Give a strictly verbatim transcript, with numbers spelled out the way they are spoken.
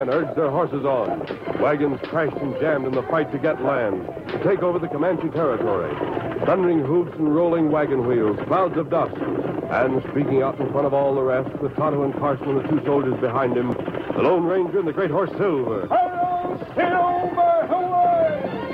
and urged their horses on. Wagons crashed and jammed in the fight to get land, to take over the Comanche territory. Thundering hoofs and rolling wagon wheels, clouds of dust. And speaking out in front of all the rest, with Tonto and Carson and the two soldiers behind him, the Lone Ranger and the great horse Silver. Hail, Silver!